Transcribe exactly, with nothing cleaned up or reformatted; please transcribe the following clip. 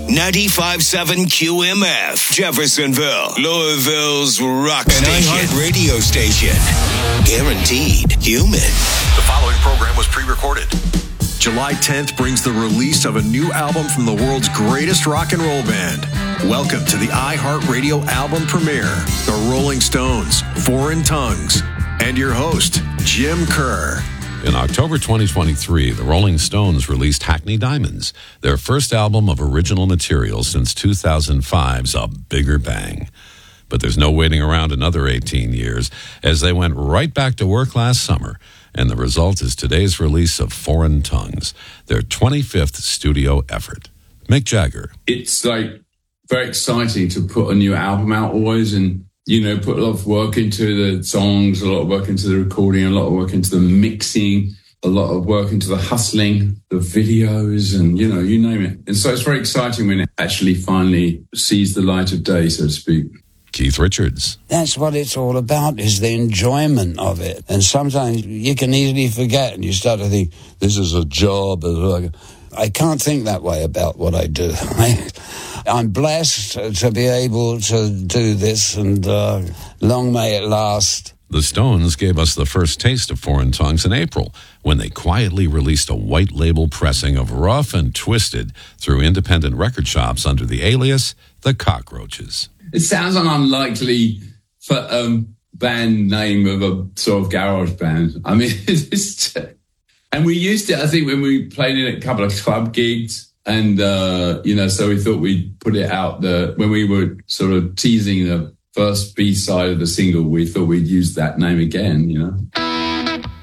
ninety-five point seven Q M F, Jeffersonville, Louisville's rock station. An iHeart radio station. Guaranteed human. The following program was pre-recorded. July tenth brings the release of a new album from the world's greatest rock and roll band. Welcome to the iHeartRadio album premiere, The Rolling Stones, Foreign Tongues, and your host, Jim Kerr. In October twenty twenty-three, the Rolling Stones released Hackney Diamonds, their first album of original material since two thousand five's A Bigger Bang. But there's no waiting around another eighteen years, as they went right back to work last summer, and the result is today's release of Foreign Tongues, their twenty-fifth studio effort. Mick Jagger. It's like very exciting to put a new album out always, and you know, put a lot of work into the songs, a lot of work into the recording, a lot of work into the mixing, a lot of work into the hustling, the videos, and, you know, you name it. And so it's very exciting when it actually finally sees the light of day, so to speak. Keith Richards. That's what it's all about, is the enjoyment of it. And sometimes you can easily forget and you start to think, this is a job. I can't think that way about what I do. I'm blessed to be able to do this, and uh, long may it last. The Stones gave us the first taste of Foreign Tongues in April, when they quietly released a white label pressing of Rough and Twisted through independent record shops under the alias The Cockroaches. It sounds an unlikely for, um, band name of a sort of garage band. I mean, it's... And we used it, I think, when we played in a couple of club gigs. And, uh, you know, so we thought we'd put it out the, when we were sort of teasing the first B-side of the single, we thought we'd use that name again, you know.